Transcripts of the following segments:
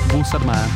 6:30.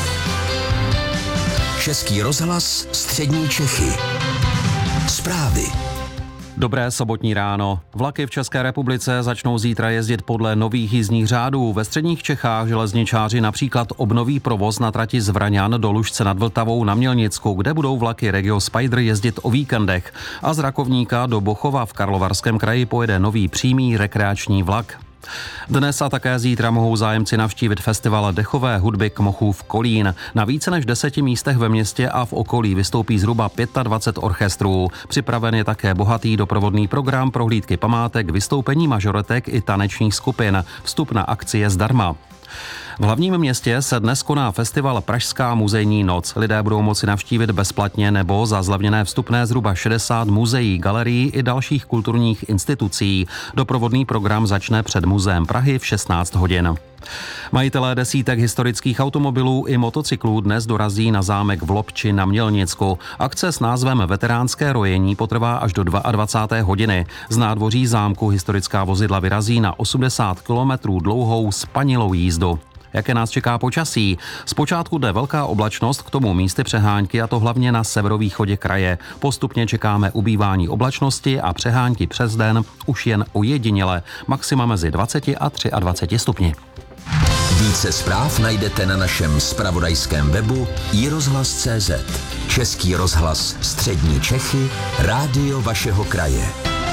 Český rozhlas Střední Čechy. Zprávy. Dobré sobotní ráno. Vlaky v České republice začnou zítra jezdit podle nových jízdních řádů. Ve středních Čechách železničáři například obnoví provoz na trati z Vraňan do Lužce nad Vltavou na Mělnicku, kde budou vlaky Regio Spider jezdit o víkendech. A z Rakovníka do Bochova v Karlovarském kraji pojede nový přímý rekreační vlak. Dnes a také zítra mohou zájemci navštívit festival dechové hudby Kmochův Kolín. Na více než 10 místech ve městě a v okolí vystoupí zhruba 25 orchestrů. Připraven je také bohatý doprovodný program, prohlídky památek, vystoupení mažoretek i tanečních skupin. Vstup na akci je zdarma. V hlavním městě se dnes koná festival Pražská muzejní noc. Lidé budou moci navštívit bezplatně nebo za zlevněné vstupné zhruba 60 muzeí, galerií i dalších kulturních institucí. Doprovodný program začne před Muzeem Prahy v 16 hodin. Majitelé desítek historických automobilů i motocyklů dnes dorazí na zámek v Lobči na Mělnicku. Akce s názvem Veteránské rojení potrvá až do 22. hodiny. Z nádvoří zámku historická vozidla vyrazí na 80 kilometrů dlouhou spanilou jízdu. Jaké nás čeká počasí? Zpočátku jde velká oblačnost, k tomu místy přehánky, a to hlavně na severovýchodě kraje. Postupně čekáme ubývání oblačnosti a přehánky přes den už jen ojediněle. Maxima mezi 20 a 23 stupni. Více zpráv najdete na našem zpravodajském webu iRozhlas.cz. Český rozhlas Střední Čechy, rádio vašeho kraje.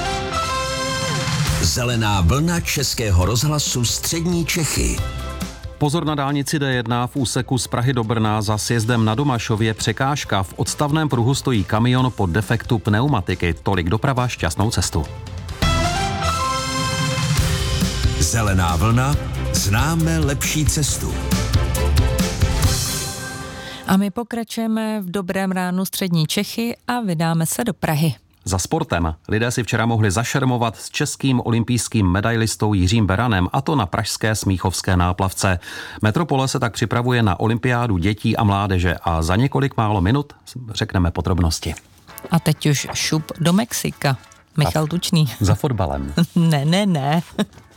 Zelená vlna Českého rozhlasu Střední Čechy. Pozor na dálnici D1 v úseku z Prahy do Brna za sjezdem na Domašově překážka. V odstavném pruhu stojí kamion po defektu pneumatiky. Tolik doprava, šťastnou cestu. Zelená vlna, známe lepší cestu. A my pokračujeme v Dobrém ránu Střední Čechy a vydáme se do Prahy. Za sportem. Lidé si včera mohli zašermovat s českým olympijským medailistou Jiřím Beranem, a to na pražské Smíchovské náplavce. Metropole se tak připravuje na olympiádu dětí a mládeže a za několik málo minut řekneme podrobnosti. A teď už šup do Mexika. Michal Tučný. Za fotbalem. Ne.